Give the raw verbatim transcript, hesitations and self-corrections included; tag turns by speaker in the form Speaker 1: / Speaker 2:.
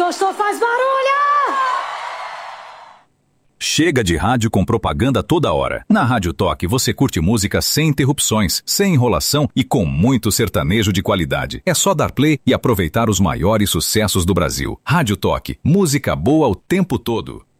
Speaker 1: gostou, faz barulho!
Speaker 2: Chega de rádio com propaganda toda hora. Na Rádio Toque você curte música sem interrupções, sem enrolação e com muito sertanejo de qualidade. É só dar play e aproveitar os maiores sucessos do Brasil. Rádio Toque, música boa o tempo todo.